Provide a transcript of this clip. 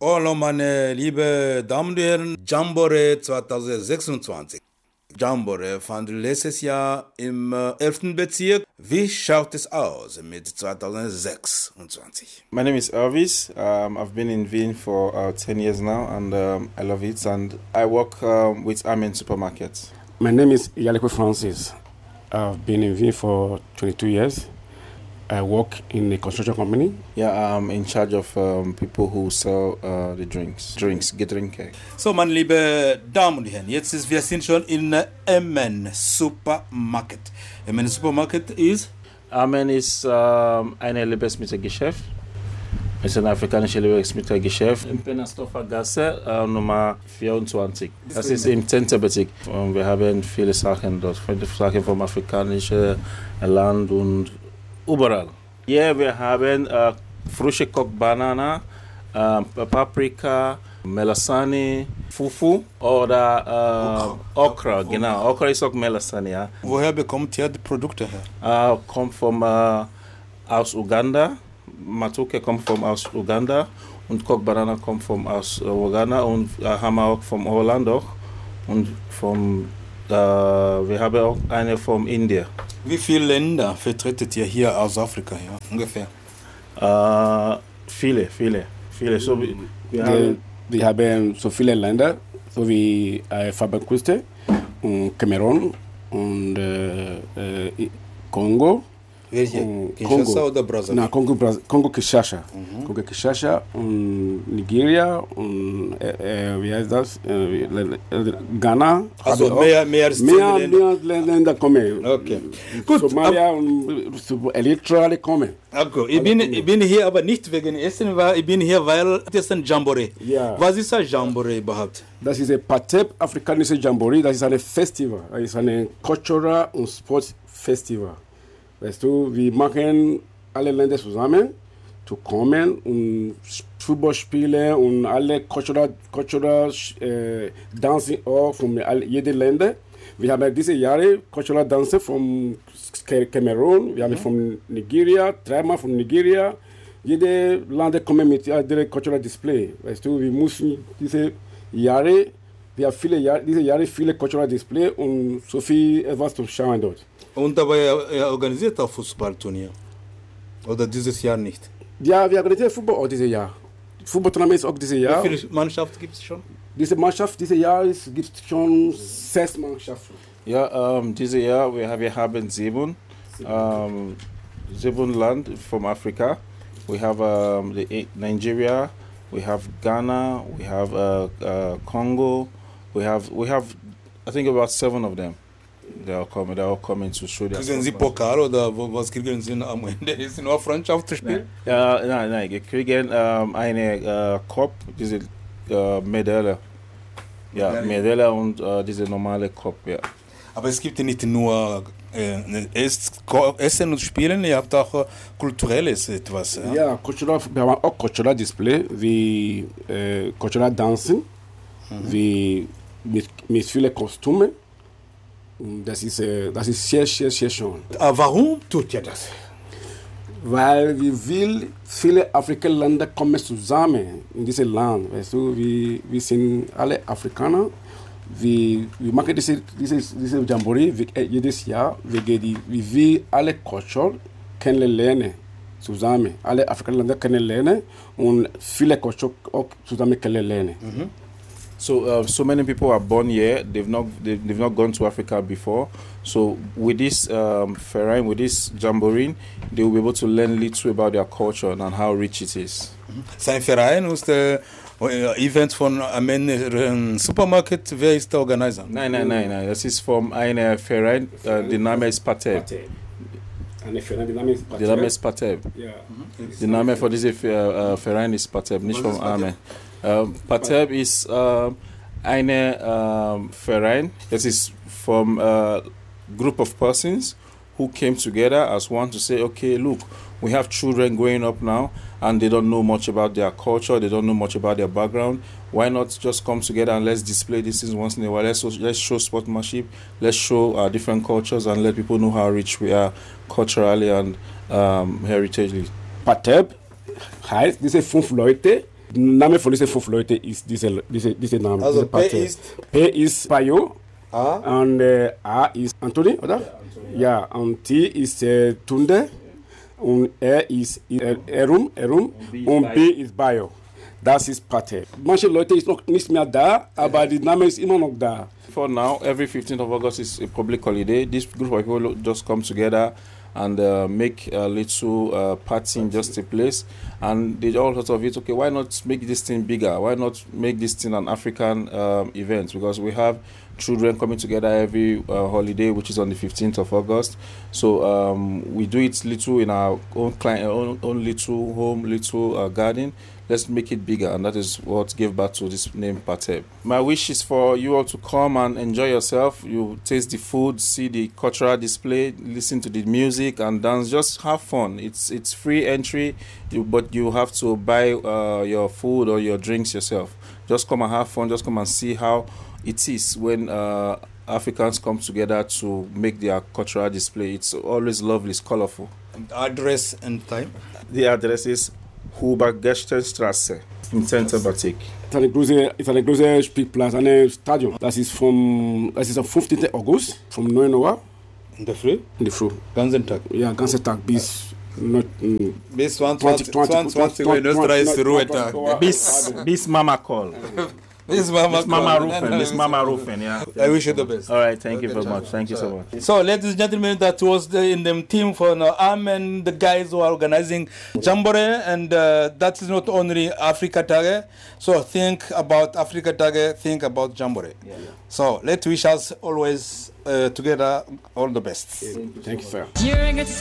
Hallo meine liebe Damen und Herren, Jamboree 2026. Jamboree fand letztes Jahr im 11. Bezirk. Wie schaut es aus mit 2026? My name is Elvis. I've been in Wien for 10 years now, and I love it. And I work with Amen Supermarkets. My name is Yaleku Francis. I've been in Wien for 22 years. I work in a construction company. Yeah, I'm in charge of people who sell the drinks, Getränke. So, meine liebe Damen und Herren, wir sind schon in Amen Supermarket. Amen Supermarket ist? Amen ist ein Lebensmittelgeschäft. Es ist ein afrikanisches Lebensmittelgeschäft in Penasdorfer Gasse, Nummer 24. Das ist im 10. Bezirk. Und wir haben viele Sachen dort, viele Sachen vom afrikanischen Land und überall. Hier wir haben frische Kochbanana, Paprika, Melasani, Fufu oder Okra. Genau, Okra ist auch Melasani. Ja. Woher bekommt ihr die Produkte her? Kommt aus Uganda. Matoke kommt aus Uganda und Kochbanana kommt aus Uganda und haben wir auch von Holland auch und wir haben auch eine von Indien. Wie viele Länder vertretet ihr hier aus Afrika ja, ungefähr? Viele. So, wir haben so viele Länder, so wie Elfenbeinküste und Kamerun und Kongo. Welche? Kinshasa oder Brazzaville? Nein, Kongo-Kinshasa. Kongo-Kinshasa und Nigeria und wie heißt das? Ghana. Also mehr Länder kommen. Okay. Gut. Somalia und Eritrea alle kommen. Okay. Ich bin hier aber nicht wegen Essen, ich bin hier, weil das ist ein Jamboree. Ja. Was ist ein Jamboree überhaupt? Das ist ein Patep afrikanisches Jamboree. Das ist ein Festival. Das ist ein Cultural und Sports Festival. Weißt du, wir machen alle Länder zusammen, zu kommen und Football spielen und alle Cultural Dancing auch von jedem Länder. Wir haben diese Jahre Cultural Dance von Kamerun, wir haben von Nigeria, dreimal von Nigeria. Jede Land kommt mit einem Cultural Display. Weißt du, wir müssen diese Jahre, diese Jahre viele Cultural Display und so viel etwas zu schauen dort. Und aber er organisiert auch Fußballturnier. Oder dieses Jahr nicht? Ja, wir organisieren Fußball auch dieses Jahr. Fußballturnier ist auch dieses Jahr. Wie viele Mannschaften gibt es schon? Diese Mannschaft dieses Jahr gibt es schon 6 Mannschaften. Ja, dieses Jahr wir haben 7 Land from Africa. We have Nigeria, we have Ghana, we have Congo, we have I think about 7 of them. They're all coming to show their. Kriegen Sie Pokal oder was kriegen Sie am Ende? Ist nur Freundschaftsspiel? Ja, nein, wir kriegen eine Cup, diese Medaille. Ja, Medaille und diese normale Cup, ja. Aber es gibt ja nicht nur Essen und Spielen, ihr habt auch kulturelles etwas. Ja, wir haben auch Cultural Display, wie Cultural Dancing, wie mit vielen Kostümen. Das ist sehr schön. Aber warum tut ihr das? Weil viele afrikanische Länder kommen zusammen in dieses Land. Weißt du, wir sind alle Afrikaner. Wir machen diese Jamboree jedes Jahr, wir will alle Kulturen kennenlernen zusammen. Alle afrikanischen Länder kennenlernen und viele Kulturen auch zusammen kennenlernen. So many people are born here. They've not gone to Africa before. So with this Verein, with this Jamboree, they will be able to learn little about their culture and how rich it is. Sein Verein ist der Event von Amen Supermarket. Wer ist der Organizer? Nein. Das ist von einem Verein. Der Name ist Patep. Der Name ist Patep. Der Name von diesem Verein ist Patep, nicht von Amen. Patep ist eine Verein. Das ist from a group of persons who came together as one to say, okay, look, we have children growing up now and they don't know much about their culture, they don't know much about their background. Why not just come together and let's display these things once in a while? Let's show sportsmanship, let's show our different cultures and let people know how rich we are culturally and heritagely. Patep heißt diese 5 Leute, Name von diesen 5 Leuten ist diese Name. Also diese P Partei. ist? P ist Payo. A? Und A ist Anthony, oder? Ja, und T ist Tunde. Und R ist Erum. Und B ist Bayo. Das ist Partei. Manche Leute ist noch nicht mehr da, aber der Name ist immer noch da. For now, every 15th of August is a public holiday. This group of people just come together and make a little party in just a place. And they all thought of it, okay, why not make this thing bigger? Why not make this thing an African event? Because we have children coming together every holiday, which is on the 15th of August. So we do it little in our own little home, little garden. Let's make it bigger, and that is what gave birth to this name, Partey. My wish is for you all to come and enjoy yourself. You taste the food, see the cultural display, listen to the music and dance. Just have fun. It's free entry, but you have to buy your food or your drinks yourself. Just come and have fun. Just come and see how it is when Africans come together to make their cultural display. It's always lovely, it's colorful. Address and time? The address is Hubergerstenstraße in Tenterbatik. It's eine große Spielplatz, ein Stadion. Das ist am 15. August, von 9 Uhr. In der Früh? In der Früh. Ganzen Tag? Ja, ganzen Tag bis... Bis 22 Uhr in Österreich ist Ruhetag. Bis Mama call. Miss Mama Rufen, yeah. I wish you the best. All right, thank you very much. Thank you so much. So, ladies and gentlemen, that was in the team for Am and the guys who are organizing Jamboree, and that is not only Africa Tage. So, think about Africa Tage, think about Jamboree. Yeah. So, let's wish us always together all the best. Thank you, sir.